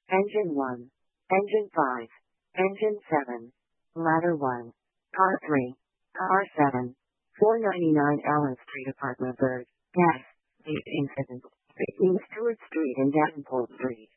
Engine 1. Engine 5. Engine 7. Ladder 1. Car 3. Car 7. 499 Allen Street, Apartment 3rd. Gas. The incident. Between Stewart Street and Davenport Street.